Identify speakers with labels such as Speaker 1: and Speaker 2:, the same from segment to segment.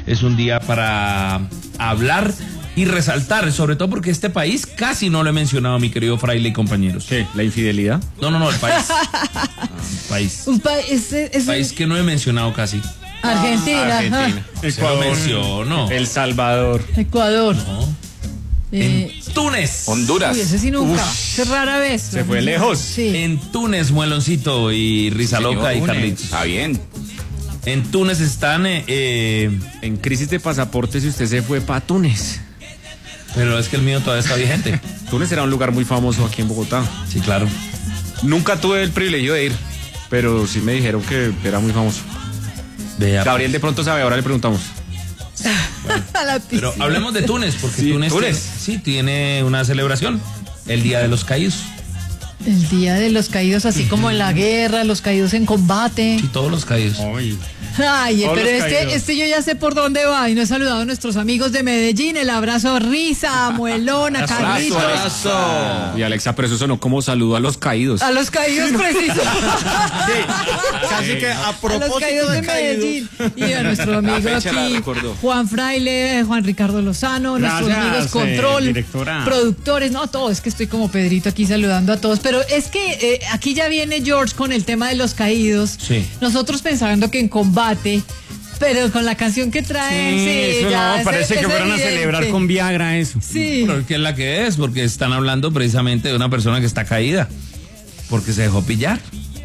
Speaker 1: es un día para hablar y resaltar, sobre todo porque este país casi no lo he mencionado, mi querido Fraile y compañeros.
Speaker 2: ¿Qué? ¿La infidelidad?
Speaker 1: No, el país.
Speaker 3: Un país
Speaker 1: Que no he mencionado casi.
Speaker 3: Argentina.
Speaker 2: Ecuador.
Speaker 1: Menciono.
Speaker 2: El Salvador.
Speaker 3: Ecuador.
Speaker 1: No. En Túnez.
Speaker 4: Honduras.
Speaker 3: Uy, ese sí nunca. Es rara vez.
Speaker 2: Se fue lejos.
Speaker 3: Sí.
Speaker 1: En Túnez, Mueloncito y Rizaloca y Carlitos.
Speaker 4: Está bien.
Speaker 1: En Túnez están,
Speaker 2: En crisis de pasaporte si usted se fue para Túnez.
Speaker 1: pero es que el mío todavía está vigente.
Speaker 2: Túnez era un lugar muy famoso aquí en Bogotá.
Speaker 1: Sí, claro.
Speaker 2: Nunca tuve el privilegio de ir, pero sí me dijeron que era muy famoso.
Speaker 1: Vea.
Speaker 2: Gabriel de pronto sabe, ahora le preguntamos.
Speaker 3: A la
Speaker 1: Pero
Speaker 3: piscina.
Speaker 1: hablemos de Túnez, porque
Speaker 2: Sí,
Speaker 1: Túnez,
Speaker 2: Túnez.
Speaker 1: sí tiene una celebración, el Día de los Caídos.
Speaker 3: El día de los caídos, así como en la guerra, los caídos en combate.
Speaker 1: Sí, todos los caídos.
Speaker 3: Ay,
Speaker 2: Todos
Speaker 3: pero
Speaker 2: los caídos.
Speaker 3: este yo ya sé por dónde va y no he saludado a nuestros amigos de Medellín. El abrazo a Risa, a Muelón, a Carlitos.
Speaker 2: Y Alexa, pero eso sonó como saludo a los caídos.
Speaker 3: A los caídos precisos.
Speaker 5: Casi que a
Speaker 3: A los
Speaker 5: propósito
Speaker 3: caídos de Medellín. Y a nuestro amigo
Speaker 4: fecha la
Speaker 3: aquí,
Speaker 4: recordó.
Speaker 3: Juan Fraile, Juan Ricardo Lozano, nuestros
Speaker 2: Gracias,
Speaker 3: amigos Control,
Speaker 2: directora.
Speaker 3: productores, no, todo, es que estoy como Pedrito aquí saludando a todos, pero es que aquí ya viene George con el tema de los caídos.
Speaker 1: Sí.
Speaker 3: Nosotros pensando que en combate, pero con la canción que traen, sí,
Speaker 2: eso
Speaker 3: ya,
Speaker 2: no, parece
Speaker 3: es
Speaker 2: que fueran a
Speaker 3: evidente.
Speaker 2: celebrar con Viagra eso.
Speaker 3: Sí.
Speaker 1: Pero ¿qué es la que es? Porque están hablando precisamente de una persona que está caída, porque se dejó pillar.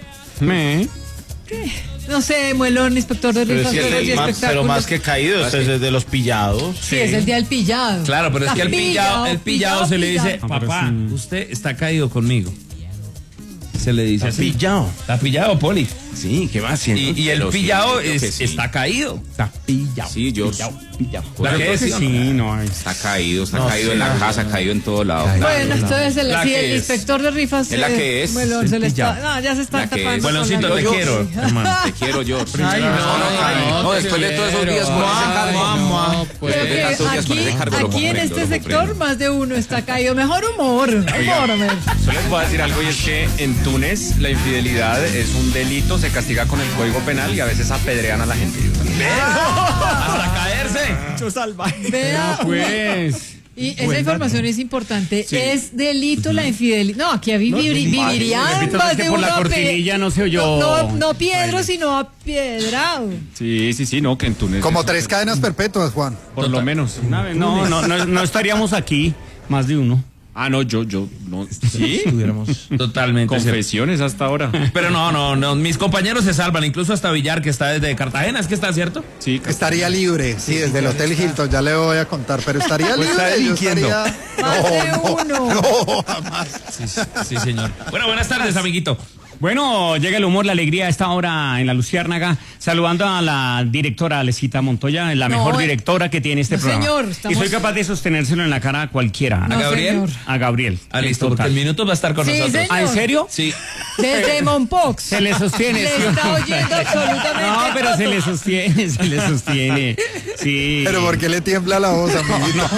Speaker 3: No sé, Muelón, inspector de
Speaker 5: Pero,
Speaker 3: rifas,
Speaker 5: es que
Speaker 3: juegos y
Speaker 5: pero
Speaker 3: espectáculos.
Speaker 5: más que caídos, es de los pillados.
Speaker 3: Sí, es el día del pillado.
Speaker 1: Claro, pero es que el pillado se le dice,
Speaker 3: pillado.
Speaker 1: papá, usted está caído conmigo. Se le dice así.
Speaker 5: Pillado.
Speaker 1: Está pillado, Poli.
Speaker 5: Sí, ¿qué va haciendo?
Speaker 1: Y el
Speaker 4: Pero sí,
Speaker 1: pillado
Speaker 4: yo creo que sí.
Speaker 1: está caído. Está pillado.
Speaker 4: Sí, George.
Speaker 1: ¿La que es?
Speaker 2: Sí, no hay.
Speaker 4: Está caído en la casa, caído en todo lado.
Speaker 3: Bueno, entonces
Speaker 1: La
Speaker 3: sí,
Speaker 1: que
Speaker 3: el
Speaker 1: es.
Speaker 3: inspector de rifas.
Speaker 4: Es la que es.
Speaker 3: Bueno, se le está. No, ya se está
Speaker 4: La que
Speaker 3: tapando.
Speaker 4: es.
Speaker 3: con
Speaker 1: Bueloncito,
Speaker 3: la
Speaker 1: te
Speaker 3: luz.
Speaker 1: quiero,
Speaker 3: Sí.
Speaker 1: hermano.
Speaker 4: Te quiero, George.
Speaker 5: Ay,
Speaker 4: No, después de todos esos días con ese cargo.
Speaker 3: Creo
Speaker 4: Después de
Speaker 3: que
Speaker 4: tantos días con ese cargo, lo
Speaker 3: aquí en
Speaker 4: comprendo,
Speaker 3: este
Speaker 4: lo
Speaker 3: sector
Speaker 4: comprendo.
Speaker 3: más de uno está caído. Mejor humor. Humor, a ver.
Speaker 2: Solo les voy a decir algo y es que en Túnez la infidelidad es un delito, se castiga con el Código Penal y a veces apedrean a la gente.
Speaker 1: Hasta caerse.
Speaker 3: Vea.
Speaker 2: Pues.
Speaker 3: Y esa información es importante. Es delito la infidelidad. No, aquí vivirían
Speaker 2: repito,
Speaker 3: más
Speaker 2: es que
Speaker 3: de
Speaker 2: por
Speaker 3: uno.
Speaker 2: la cortinilla no se oyó.
Speaker 3: No Piedro, sino apiedrado.
Speaker 2: Sí, no, que en Túnez.
Speaker 6: Como 3 cadenas perpetuas, Juan.
Speaker 2: Por lo menos. Una vez. No estaríamos aquí, más de uno. Ah, no, yo, no. Sí,
Speaker 1: Totalmente.
Speaker 2: confesiones hasta ahora.
Speaker 1: Pero no, mis compañeros se salvan, incluso hasta Villar, que está desde Cartagena, ¿es que está cierto?
Speaker 2: Sí,
Speaker 6: Estaría libre, sí, desde el Hotel Hilton, ya le voy a contar, pero estaría
Speaker 5: Pues
Speaker 6: libre.
Speaker 5: está
Speaker 6: yo
Speaker 5: delinquiendo.
Speaker 6: estaría-
Speaker 3: Más de uno.
Speaker 6: No, jamás.
Speaker 1: Sí, señor. Bueno, buenas tardes, amiguito.
Speaker 2: Bueno, llega el humor, la alegría a esta hora en la Luciérnaga, saludando a la directora Alecita Montoya, la mejor directora que tiene este
Speaker 3: no,
Speaker 2: programa.
Speaker 3: señor,
Speaker 2: Y
Speaker 3: estamos-
Speaker 2: soy capaz de sostenérselo en la cara a cualquiera.
Speaker 1: ¿A Gabriel?
Speaker 3: señor.
Speaker 2: A Gabriel.
Speaker 1: Ah, listo,
Speaker 2: En
Speaker 1: porque
Speaker 2: total.
Speaker 1: el minuto va a estar con
Speaker 3: Sí,
Speaker 1: nosotros.
Speaker 3: señor.
Speaker 2: ¿Ah, en serio?
Speaker 1: Sí.
Speaker 3: Desde Monpox.
Speaker 2: Se le sostiene.
Speaker 3: Le
Speaker 2: ¿sí?
Speaker 3: está oyendo absolutamente.
Speaker 2: No, pero se
Speaker 3: todo.
Speaker 2: le sostiene. Sí.
Speaker 6: Pero ¿por qué le tiembla la voz, amiguito?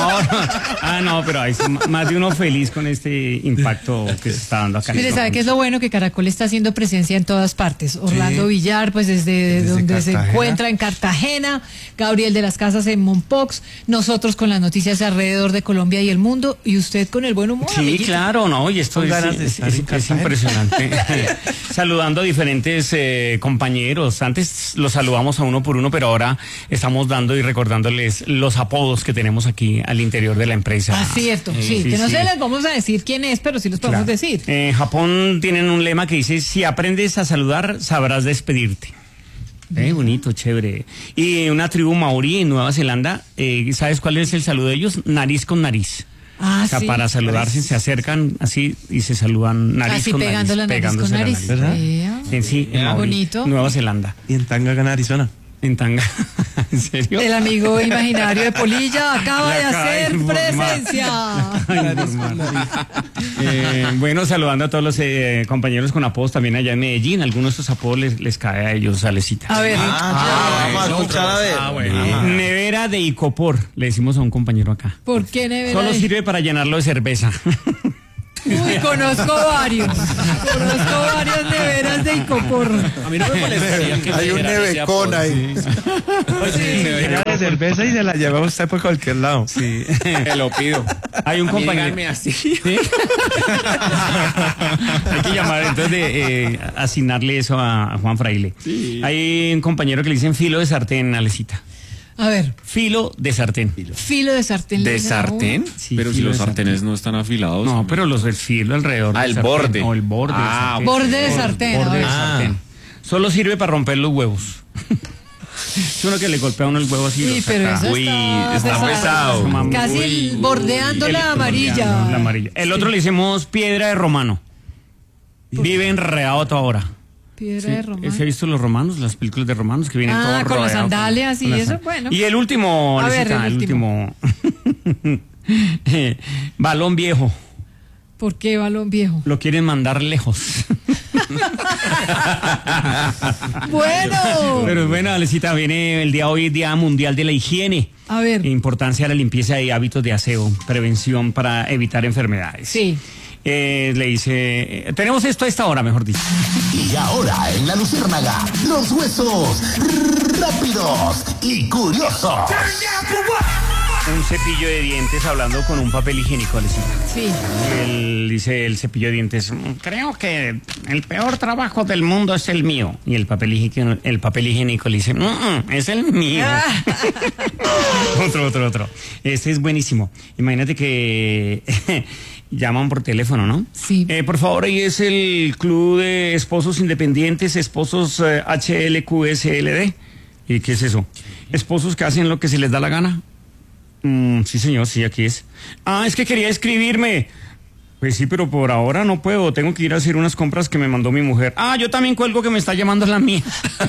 Speaker 2: No, pero hay más de uno feliz con este impacto que se está dando acá.
Speaker 3: Mire, ¿sabe qué es lo bueno? Que Caracol está haciendo presencia en todas partes. Orlando Villar, pues desde donde se
Speaker 5: Cartagena.
Speaker 3: encuentra en Cartagena, Gabriel de las Casas en Monpox, nosotros con las noticias alrededor de Colombia y el mundo, y usted con el buen humor.
Speaker 2: Sí,
Speaker 3: amiguito.
Speaker 2: claro, no, y esto
Speaker 5: Con
Speaker 2: es,
Speaker 5: ganas de estar en
Speaker 2: es
Speaker 5: Cartagena.
Speaker 2: impresionante. Saludando a diferentes compañeros. Antes los saludamos a uno por uno, pero ahora estamos dando y recordándoles los apodos que tenemos aquí al interior de la empresa.
Speaker 3: Ah, cierto, sí,
Speaker 2: sí,
Speaker 3: que no
Speaker 2: sí.
Speaker 3: se les vamos a decir quién es, pero sí los podemos
Speaker 2: Claro.
Speaker 3: decir.
Speaker 2: En Japón tienen un lema que dice, si aprendes a saludar, sabrás despedirte. Bonito, chévere. Y una tribu maorí en Nueva Zelanda, ¿sabes cuál es el saludo de ellos? Nariz con nariz.
Speaker 3: Ah,
Speaker 2: O sea,
Speaker 3: sí.
Speaker 2: para saludarse se acercan así y se saludan nariz
Speaker 3: Así
Speaker 2: con
Speaker 3: pegando
Speaker 2: nariz.
Speaker 3: la nariz
Speaker 2: pegándose
Speaker 3: con
Speaker 2: la
Speaker 3: nariz.
Speaker 5: ¿verdad?
Speaker 3: Vea.
Speaker 2: Sí, en Maorí,
Speaker 3: Bonito.
Speaker 2: Nueva Zelanda.
Speaker 5: Y en Tanga gana Arizona.
Speaker 2: En tanga. ¿En serio?
Speaker 3: El amigo imaginario de Polilla acaba
Speaker 2: Le
Speaker 3: de
Speaker 2: acaba de
Speaker 3: hacer
Speaker 2: informar.
Speaker 3: presencia.
Speaker 2: Bueno, saludando a todos los compañeros con apodos también allá en Medellín. Algunos de estos apodos les cae a ellos, Alecita.
Speaker 3: A ver,
Speaker 5: Vamos a escuchar a ver.
Speaker 2: Bueno. Nevera de Icopor, le decimos a un compañero acá.
Speaker 3: ¿por qué nevera?
Speaker 2: Solo
Speaker 3: de-
Speaker 2: sirve para llenarlo de cerveza.
Speaker 3: Uy, conozco varios. Conozco varias neveras de Icopor.
Speaker 1: A mí no me molestaría que
Speaker 6: Hay un nevecón ahí.
Speaker 1: Sí.
Speaker 5: de cerveza y se la lleva usted por cualquier lado.
Speaker 2: Sí.
Speaker 4: Te lo pido.
Speaker 2: Hay un compañero.
Speaker 4: Díganme así.
Speaker 2: ¿Sí? Hay que llamar, entonces, asignarle eso a Juan Fraile. Sí. Hay un compañero que le dicen filo de sartén, Alecita.
Speaker 3: A ver,
Speaker 2: Filo de sartén.
Speaker 3: filo de sartén.
Speaker 4: ¿De sartén?
Speaker 2: Sí,
Speaker 7: Pero si
Speaker 2: filo
Speaker 7: los
Speaker 2: de sartén.
Speaker 7: sartenes no están afilados.
Speaker 2: No, pero el filo alrededor.
Speaker 4: Ah,
Speaker 2: del
Speaker 4: el
Speaker 2: sartén.
Speaker 4: borde.
Speaker 2: No, el borde. del sartén.
Speaker 3: Borde de sartén.
Speaker 2: Borde de
Speaker 3: Ah.
Speaker 2: sartén. Solo sirve para romper los huevos. Es uno que le golpea a uno el huevo así.
Speaker 3: Sí,
Speaker 2: lo
Speaker 3: pero
Speaker 2: saca.
Speaker 3: eso
Speaker 1: Uy,
Speaker 3: está
Speaker 1: está pesado.
Speaker 3: Casi bordeando la amarilla.
Speaker 2: La amarilla. El otro le hicimos piedra de romano. Vive enredado a toda hora.
Speaker 3: Piedra de romano.
Speaker 2: ¿Se ha visto los romanos, las películas de romanos que vienen todos
Speaker 3: con las
Speaker 2: rodeados
Speaker 3: sandalias y
Speaker 2: las
Speaker 3: eso,
Speaker 2: sand-
Speaker 3: bueno.
Speaker 2: Y el último,
Speaker 3: A ver,
Speaker 2: Alecita,
Speaker 3: el
Speaker 2: el último. Balón viejo.
Speaker 3: ¿Por qué balón viejo?
Speaker 2: Lo quieren mandar lejos.
Speaker 3: Bueno.
Speaker 2: Pero bueno, Alecita, viene el día hoy, Día Mundial de la Higiene.
Speaker 3: A ver.
Speaker 2: Importancia de la limpieza y hábitos de aseo, prevención para evitar enfermedades.
Speaker 3: Sí.
Speaker 2: Le dice, tenemos esto a esta hora, mejor dicho.
Speaker 8: Y ahora en La Luciérnaga, los huesos rápidos y curiosos.
Speaker 2: Un cepillo de dientes hablando con un papel higiénico, Alecita.
Speaker 3: Sí.
Speaker 2: Él dice el cepillo de dientes, creo que el peor trabajo del mundo es el mío. Y el papel higiénico le dice, es el mío. Otro. Este es buenísimo. Imagínate que llaman por teléfono, ¿no?
Speaker 3: Sí.
Speaker 2: Por favor, ahí es el Club de Esposos Independientes, Esposos HLQSLD. ¿Y qué es eso? Esposos que hacen lo que se les da la gana. Sí, señor, sí, aquí es. Es que quería escribirme. Pues sí, pero por ahora no puedo. Tengo que ir a hacer unas compras que me mandó mi mujer. Yo también cuelgo que me está llamando la mía.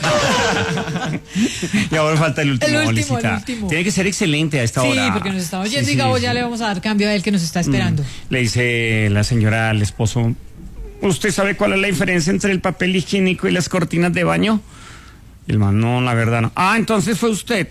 Speaker 2: Y ahora falta el último.
Speaker 3: El
Speaker 2: Alecita.
Speaker 3: último.
Speaker 2: Tiene que ser excelente a esta
Speaker 3: Sí,
Speaker 2: hora.
Speaker 3: porque nos está oyendo
Speaker 2: Sí,
Speaker 3: y Gabo
Speaker 2: sí.
Speaker 3: ya le vamos a dar cambio a él que nos está esperando.
Speaker 2: Le dice la señora al esposo, ¿usted sabe cuál es la diferencia entre el papel higiénico y las cortinas de baño? Y el man, no, la verdad no. Entonces fue usted.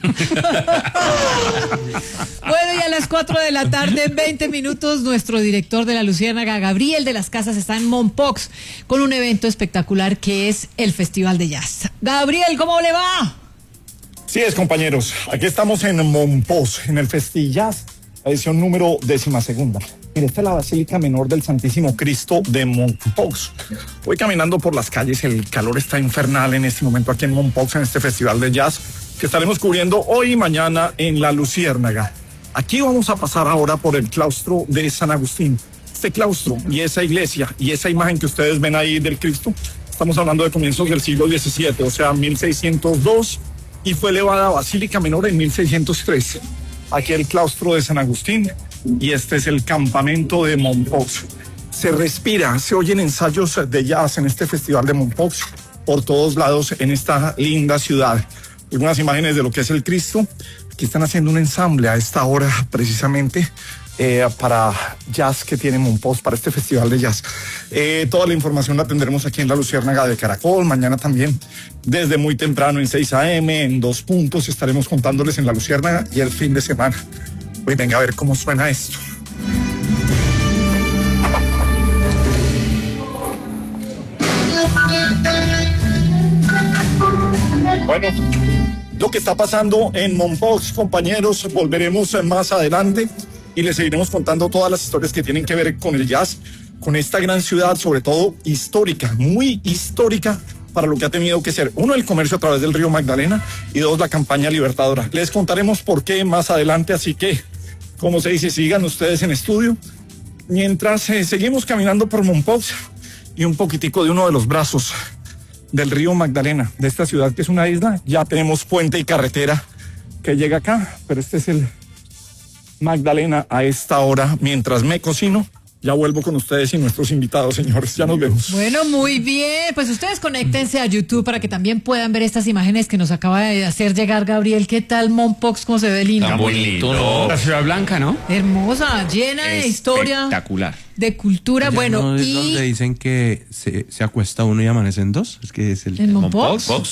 Speaker 3: Bueno, y a las 4 de la tarde, 20 minutos, nuestro director de La Luciérnaga, Gabriel de las Casas, está en Mompox con un evento espectacular que es el Festival de Jazz. Gabriel, ¿cómo le va?
Speaker 9: Sí es, compañeros. Aquí estamos en Mompox, en el Festillas, edición número 12ª. Mire, esta es la Basílica Menor del Santísimo Cristo de Mompox. Voy caminando por las calles, el calor está infernal en este momento aquí en Mompox, en este festival de jazz que estaremos cubriendo hoy y mañana en La Luciérnaga. Aquí vamos a pasar ahora por el claustro de San Agustín. Este claustro y esa iglesia y esa imagen que ustedes ven ahí del Cristo, estamos hablando de comienzos del siglo XVII, o sea, 1602, y fue elevada a Basílica Menor en 1603. Aquí el claustro de San Agustín y este es el campamento de Mompox. Se respira, se oyen ensayos de jazz en este festival de Mompox por todos lados en esta linda ciudad. Algunas imágenes de lo que es el Cristo. Aquí están haciendo un ensamble a esta hora precisamente para jazz que tiene Mompox, para este festival de jazz. Toda la información la tendremos aquí en La Luciérnaga de Caracol. Mañana también desde muy temprano en 6 a.m. en 2 puntos estaremos contándoles en La Luciérnaga y el fin de semana. Uy, venga a ver cómo suena esto. Bueno, lo que está pasando en Mompox, compañeros, volveremos más adelante y les seguiremos contando todas las historias que tienen que ver con el jazz, con esta gran ciudad, sobre todo histórica, muy histórica para lo que ha tenido que ser, uno, el comercio a través del río Magdalena y dos, la campaña libertadora. Les contaremos por qué más adelante, así que, como se dice, sigan ustedes en estudio. Mientras seguimos caminando por Mompox y un poquitico de uno de los brazos del río Magdalena, de esta ciudad que es una isla, ya tenemos puente y carretera que llega acá, pero este es el Magdalena a esta hora, mientras me cocino. Ya vuelvo con ustedes y nuestros invitados, señores. Ya nos vemos.
Speaker 3: Bueno, muy bien. Pues ustedes conéctense a YouTube para que también puedan ver estas imágenes que nos acaba de hacer llegar Gabriel. ¿Qué tal Mompox? ¿Cómo se ve lindo?
Speaker 1: Tan bonito, ¿no?
Speaker 2: La Ciudad Blanca, ¿no?
Speaker 3: Hermosa, llena de historia,
Speaker 4: Espectacular.
Speaker 3: de cultura.
Speaker 5: Allá
Speaker 3: Bueno,
Speaker 5: no es
Speaker 3: y
Speaker 5: donde dicen que se acuesta uno y amanecen dos. Es que es el
Speaker 3: ¿en Mompox?
Speaker 1: Mompox.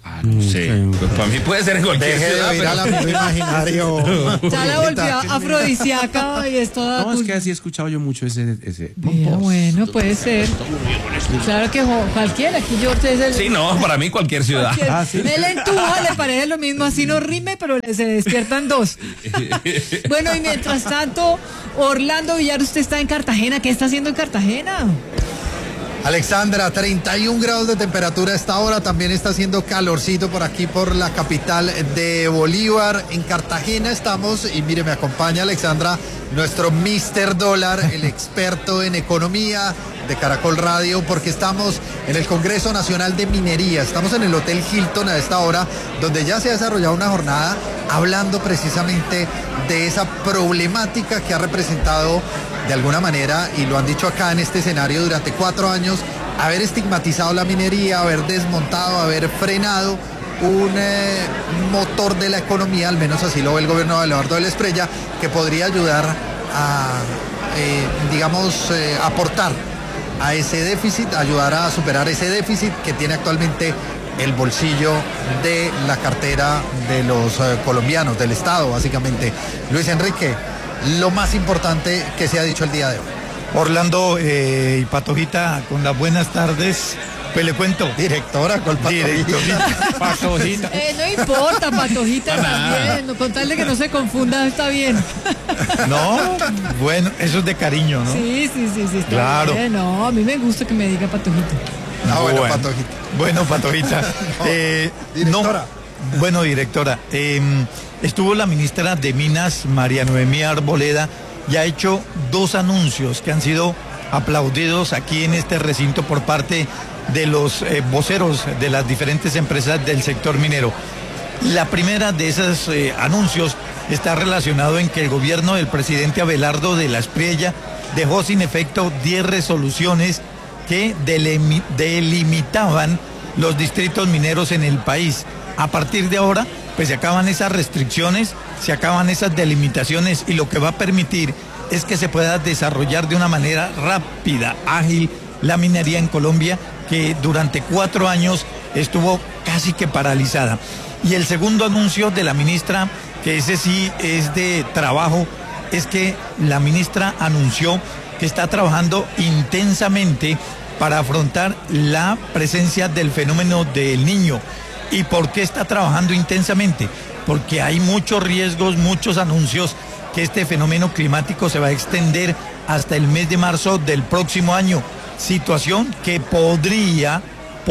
Speaker 1: No sé. Pues para mí puede ser en cualquier
Speaker 6: Deje
Speaker 1: ciudad.
Speaker 6: de ir al
Speaker 1: pero-
Speaker 6: amigo imaginario.
Speaker 3: Ya la volvió afrodisíaca y es toda.
Speaker 5: No, es que así he escuchado yo mucho ese
Speaker 3: Mira, bueno, puede ser. Claro que cualquiera, aquí George es el.
Speaker 1: Sí, no, para mí cualquier ciudad.
Speaker 3: Él entuja, le parece lo mismo, así no rime, pero se despiertan dos. Bueno, y mientras tanto, Orlando Villar, usted está en Cartagena. ¿Qué está haciendo en Cartagena?
Speaker 6: Alexandra, 31 grados de temperatura a esta hora, también está haciendo calorcito por aquí, por la capital de Bolívar. En Cartagena estamos, y mire, me acompaña Alexandra, nuestro Mr. Dólar, el experto en economía de Caracol Radio, porque estamos en el Congreso Nacional de Minería, estamos en el Hotel Hilton a esta hora, donde ya se ha desarrollado una jornada hablando precisamente de esa problemática que ha representado de alguna manera, y lo han dicho acá en este escenario durante 4 años, haber estigmatizado la minería, haber desmontado, haber frenado un motor de la economía, al menos así lo ve el gobierno de Abelardo del Espriella, que podría ayudar a, aportar a ese déficit, ayudar a superar ese déficit que tiene actualmente el bolsillo de la cartera de los colombianos, del Estado, básicamente. Luis Enrique, lo más importante que se ha dicho el día de hoy.
Speaker 7: Orlando y Patojita, con las buenas tardes. Pues le cuento.
Speaker 6: Directora, ¿cuál Patojita?
Speaker 7: Patojita.
Speaker 3: No importa, Patojita también. No, con tal de que no se confunda, está bien.
Speaker 7: No, bueno, eso es de cariño, ¿no?
Speaker 3: Sí, está
Speaker 7: claro.
Speaker 3: bien. No, a mí me gusta que me diga Patojita.
Speaker 6: Bueno, Patojita.
Speaker 7: Bueno, Patojita.
Speaker 6: Directora.
Speaker 7: No, bueno, directora. Estuvo la ministra de Minas, María Noemí Arboleda, y ha hecho 2 anuncios que han sido aplaudidos aquí en este recinto por parte de los voceros de las diferentes empresas del sector minero. La primera de esos anuncios está relacionado en que el gobierno del presidente Abelardo de la Espriella dejó sin efecto 10 resoluciones que delimitaban los distritos mineros en el país. A partir de ahora, pues se acaban esas restricciones, se acaban esas delimitaciones, y lo que va a permitir es que se pueda desarrollar de una manera rápida, ágil, la minería en Colombia, que durante 4 años estuvo casi que paralizada. Y el segundo anuncio de la ministra, que ese sí es de trabajo, es que la ministra anunció que está trabajando intensamente para afrontar la presencia del fenómeno del Niño. ¿Y por qué está trabajando intensamente? Porque hay muchos riesgos, muchos anuncios que este fenómeno climático se va a extender hasta el mes de marzo del próximo año. Situación que podría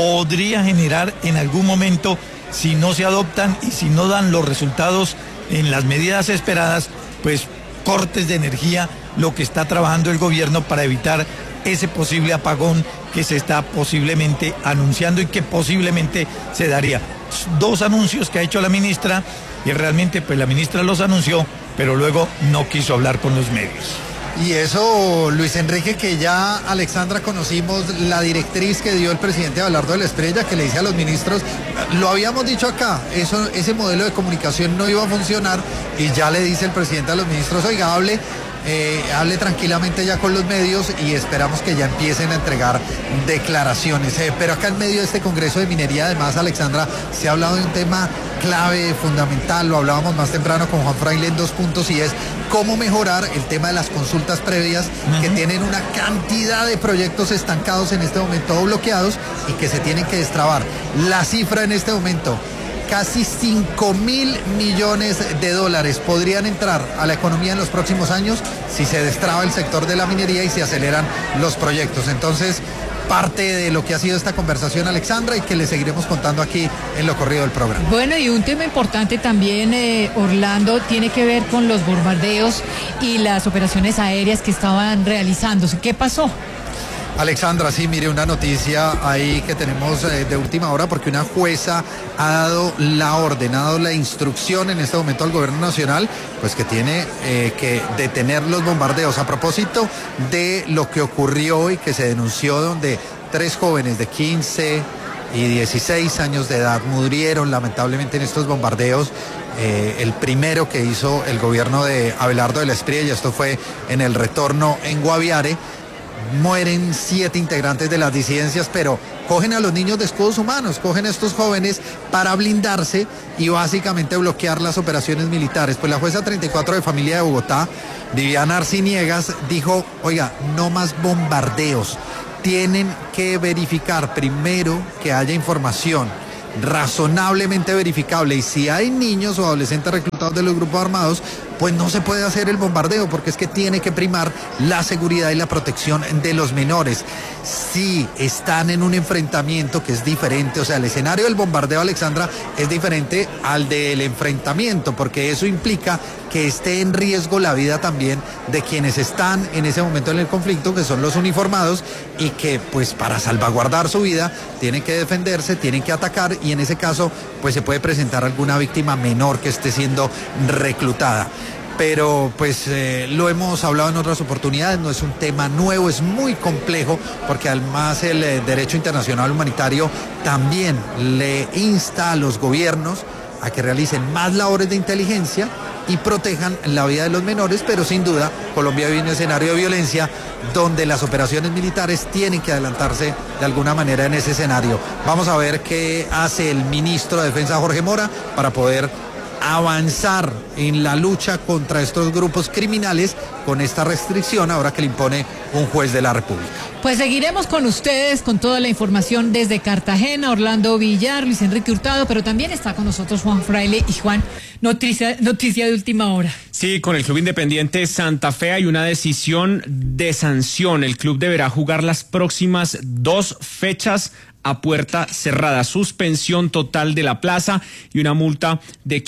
Speaker 7: generar en algún momento, si no se adoptan y si no dan los resultados en las medidas esperadas, pues cortes de energía, lo que está trabajando el gobierno para evitar ese posible apagón que se está posiblemente anunciando y que posiblemente se daría. 2 anuncios que ha hecho la ministra, y realmente pues la ministra los anunció, pero luego no quiso hablar con los medios.
Speaker 6: Y eso, Luis Enrique, que ya, Alexandra, conocimos la directriz que dio el presidente Abelardo de la Espriella, que le dice a los ministros, lo habíamos dicho acá, ese modelo de comunicación no iba a funcionar, y ya le dice el presidente a los ministros, oiga, hable tranquilamente ya con los medios, y esperamos que ya empiecen a entregar declaraciones. Pero acá en medio de este Congreso de Minería, además, Alexandra, se ha hablado de un tema clave, fundamental, lo hablábamos más temprano con Juan Fraile en 2 puntos, y es cómo mejorar el tema de las consultas previas, que tienen una cantidad de proyectos estancados en este momento, bloqueados, y que se tienen que destrabar. La cifra en este momento: casi 5.000 millones de dólares podrían entrar a la economía en los próximos años si se destraba el sector de la minería y se aceleran los proyectos. Entonces, parte de lo que ha sido esta conversación, Alexandra, y que le seguiremos contando aquí en lo corrido del programa.
Speaker 3: Bueno, y un tema importante también, Orlando, tiene que ver con los bombardeos y las operaciones aéreas que estaban realizándose. ¿Qué pasó?
Speaker 6: Alexandra, sí, mire, una noticia ahí que tenemos de última hora, porque una jueza ha dado la orden, ha dado la instrucción en este momento al gobierno nacional, pues que tiene que detener los bombardeos. A propósito de lo que ocurrió y que se denunció, donde 3 jóvenes de 15 y 16 años de edad murieron lamentablemente en estos bombardeos. El primero que hizo el gobierno de Abelardo de la Espriella, y esto fue en el retorno en Guaviare. Mueren 7 integrantes de las disidencias, pero cogen a los niños de escudos humanos, cogen a estos jóvenes para blindarse y básicamente bloquear las operaciones militares. Pues la jueza 34 de familia de Bogotá, Viviana Arciniegas, dijo, oiga, no más bombardeos. Tienen que verificar primero que haya información razonablemente verificable, y si hay niños o adolescentes reclutados de los grupos armados, pues no se puede hacer el bombardeo, porque es que tiene que primar la seguridad y la protección de los menores. Si están en un enfrentamiento que es diferente, o sea, el escenario del bombardeo, Alexandra, es diferente al del enfrentamiento, porque eso implica que esté en riesgo la vida también de quienes están en ese momento en el conflicto, que son los uniformados, y que pues para salvaguardar su vida tienen que defenderse, tienen que atacar, y en ese caso pues se puede presentar alguna víctima menor que esté siendo reclutada. Pero pues lo hemos hablado en otras oportunidades, no es un tema nuevo, es muy complejo, porque además el derecho internacional humanitario también le insta a los gobiernos a que realicen más labores de inteligencia y protejan la vida de los menores, pero sin duda Colombia vive en un escenario de violencia donde las operaciones militares tienen que adelantarse de alguna manera en ese escenario. Vamos a ver qué hace el ministro de Defensa, Jorge Mora, para poder avanzar en la lucha contra estos grupos criminales con esta restricción ahora que le impone un juez de la República.
Speaker 3: Pues seguiremos con ustedes con toda la información desde Cartagena, Orlando Villar, Luis Enrique Hurtado, pero también está con nosotros Juan Fraile. Y Juan, noticia de última hora.
Speaker 2: Sí, con el Club Independiente Santa Fe hay una decisión de sanción. El club deberá jugar las próximas 2 fechas a puerta cerrada, suspensión total de la plaza y una multa de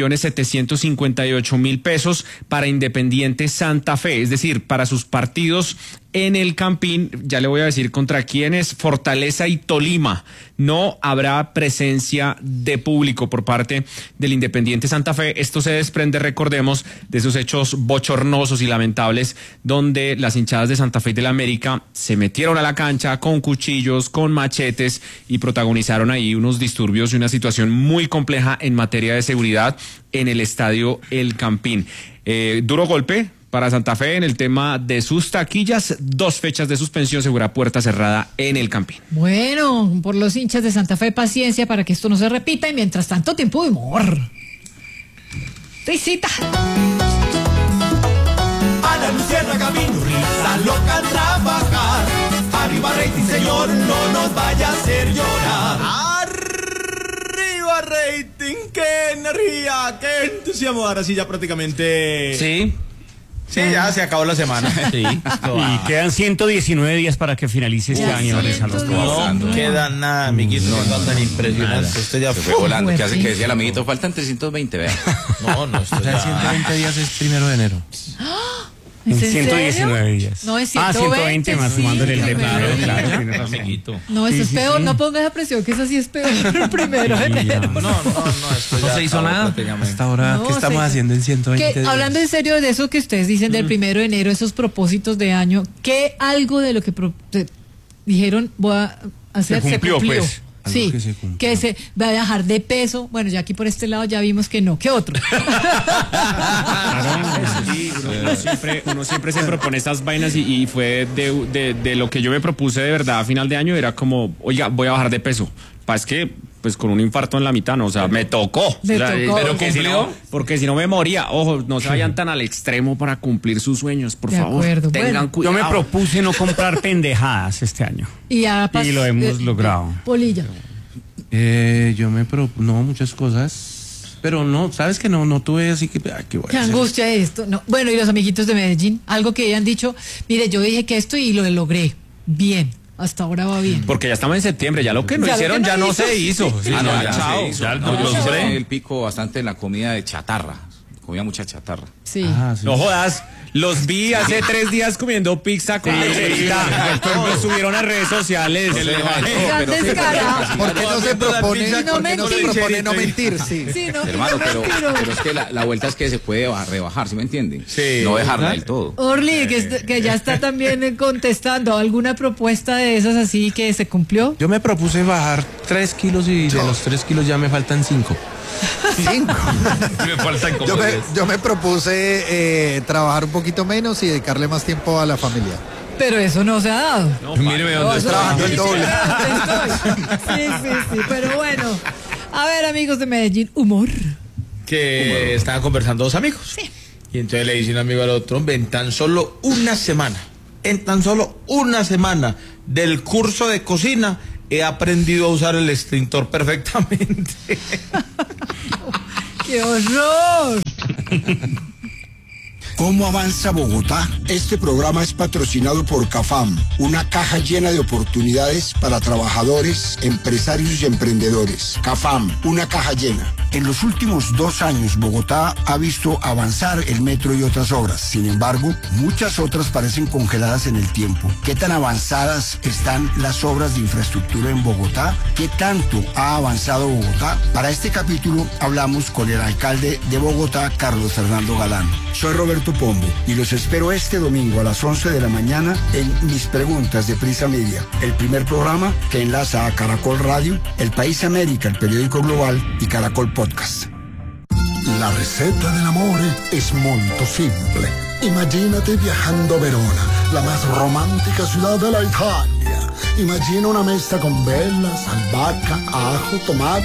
Speaker 2: 15.758.000 pesos para Independiente Santa Fe, es decir, para sus partidos en el Campín. Ya le voy a decir contra quiénes: Fortaleza y Tolima. No habrá presencia de público por parte del Independiente Santa Fe. Esto se desprende, recordemos, de esos hechos bochornosos y lamentables donde las hinchadas de Santa Fe y de la América se metieron a la cancha con cuchillos, con machetes, y protagonizaron ahí unos disturbios y una situación muy compleja en materia de seguridad en el estadio El Campín. Duro golpe para Santa Fe en el tema de sus taquillas. 2 fechas de suspensión, segura puerta cerrada en el Campín.
Speaker 3: Bueno, por los hinchas de Santa Fe, paciencia para que esto no se repita, y mientras tanto, tiempo de humor. Risita.
Speaker 10: Ana Luciana Camino, risa loca trabajar. Arriba rating, señor, no nos vaya a hacer llorar. Arriba rating, qué energía, qué entusiasmo. Ahora sí, ya prácticamente...
Speaker 1: Sí.
Speaker 10: Sí, ya se acabó la semana.
Speaker 1: Sí.
Speaker 2: Y quedan 119 días para que finalice este año.
Speaker 10: No queda nada, amiguito. No, tan impresionante.
Speaker 4: Nada.
Speaker 10: Usted ya
Speaker 4: se fue volando. ¿Qué hace que decía el amiguito? Faltan 320, vea.
Speaker 10: No, esto
Speaker 5: O sea, 120 días es 1 de enero.
Speaker 3: ¿En
Speaker 2: 119 días.
Speaker 3: No, es 120,
Speaker 2: 120 más
Speaker 3: sí,
Speaker 2: sumándole el de
Speaker 3: claro,
Speaker 2: tiene razón.
Speaker 3: No, eso
Speaker 2: Sí,
Speaker 3: es
Speaker 2: sí,
Speaker 3: peor,
Speaker 2: sí.
Speaker 3: no pongas esa presión, que eso sí es peor. El 1 de enero.
Speaker 10: No, esto
Speaker 1: No
Speaker 10: ya
Speaker 1: se hizo
Speaker 10: acabó
Speaker 1: nada.
Speaker 10: prácticamente.
Speaker 5: Hasta ahora,
Speaker 3: No,
Speaker 5: ¿qué estamos
Speaker 3: sí.
Speaker 5: haciendo en 120 días?
Speaker 3: Hablando en serio de eso que ustedes dicen del 1 de enero, esos propósitos de año, ¿qué algo de lo que dijeron voy a hacer
Speaker 2: Se cumplió, pues.
Speaker 5: Algo
Speaker 3: Sí,
Speaker 5: que se cumplió.
Speaker 3: que se va a dejar de peso. Bueno, ya aquí por este lado ya vimos que no. ¿Qué otro?
Speaker 2: Sí, uno siempre se propone estas vainas y fue de lo que yo me propuse de verdad a final de año, era como, oiga, voy a bajar de peso. Es que, pues con un infarto en la mitad, no, o sea, me tocó.
Speaker 3: Le
Speaker 2: O sea,
Speaker 3: tocó.
Speaker 2: Pero que si
Speaker 1: ¿Cumplió?
Speaker 2: no, porque si no me moría. Ojo, no se vayan tan al extremo para cumplir sus sueños, por
Speaker 3: De
Speaker 2: favor.
Speaker 3: acuerdo,
Speaker 2: Tengan
Speaker 3: bueno.
Speaker 2: cuidado. Yo me propuse no comprar pendejadas este año.
Speaker 3: Y
Speaker 2: lo hemos logrado.
Speaker 3: Polilla.
Speaker 5: No, muchas cosas, pero no, sabes que no tuve así que, ¿qué voy a
Speaker 3: Qué
Speaker 5: hacer?
Speaker 3: angustia esto. No. Bueno, y los amiguitos de Medellín, algo que hayan dicho, mire, yo dije que esto y lo logré. Bien, hasta ahora va bien.
Speaker 2: Porque ya estamos en septiembre, ya lo que no
Speaker 3: Ya lo
Speaker 2: hicieron
Speaker 3: que no
Speaker 2: ya no
Speaker 3: hizo.
Speaker 2: se hizo. Sí,
Speaker 4: Ah,
Speaker 2: ya,
Speaker 4: ya
Speaker 2: chao.
Speaker 4: se hizo.
Speaker 2: Ya,
Speaker 4: No,
Speaker 2: yo
Speaker 4: yo
Speaker 2: sé.
Speaker 4: sufrí el pico bastante en la comida de chatarra. Comía mucha chatarra.
Speaker 3: Sí.
Speaker 5: Ah, sí.
Speaker 2: No jodas, los vi hace 3 días comiendo pizza con lecherita. Lo subieron a redes sociales.
Speaker 3: Tan descarado.
Speaker 6: ¿Por qué no se propone,
Speaker 3: Y no
Speaker 6: ¿por qué no se
Speaker 3: mentir.
Speaker 6: propone no mentir? Sí.
Speaker 3: Sí, no,
Speaker 4: Hermano,
Speaker 3: no
Speaker 4: pero
Speaker 3: mentiro.
Speaker 4: es que la vuelta es que se puede rebajar, ¿sí me entienden?
Speaker 10: Sí.
Speaker 4: No dejarla del todo.
Speaker 3: Orly, que ya está también contestando, ¿alguna propuesta de esas así que se cumplió?
Speaker 5: Yo me propuse bajar 3 kilos y de los 3 kilos ya me faltan 5.
Speaker 6: 5.
Speaker 1: Me faltan
Speaker 6: Yo me propuse trabajar un poquito menos y dedicarle más tiempo a la familia.
Speaker 3: Pero eso no se ha dado.
Speaker 1: Míreme dónde
Speaker 3: Estoy
Speaker 1: está.
Speaker 3: trabajando el doble. Sí, pero bueno. A ver, amigos de Medellín, humor.
Speaker 11: Que estaban conversando dos amigos.
Speaker 3: Sí.
Speaker 11: Y entonces le dice un amigo al otro, en tan solo una semana del curso de cocina, he aprendido a usar el extintor perfectamente.
Speaker 3: ¡Qué horror!
Speaker 12: ¿Cómo avanza Bogotá? Este programa es patrocinado por CAFAM, una caja llena de oportunidades para trabajadores, empresarios y emprendedores. CAFAM, una caja llena. En los últimos 2 años, Bogotá ha visto avanzar el metro y otras obras. Sin embargo, muchas otras parecen congeladas en el tiempo. ¿Qué tan avanzadas están las obras de infraestructura en Bogotá? ¿Qué tanto ha avanzado Bogotá? Para este capítulo hablamos con el alcalde de Bogotá, Carlos Fernando Galán. Soy Roberto Pombo y los espero este domingo a las 11 de la mañana en Mis Preguntas de Prisa Media, el primer programa que enlaza a Caracol Radio, El País América, el periódico global y Caracol Podcast.
Speaker 8: La receta del amore es molto simple. Imagínate viajando a Verona, la más romántica ciudad de la Italia. Imagina una mesa con velas, albahaca, ajo, tomate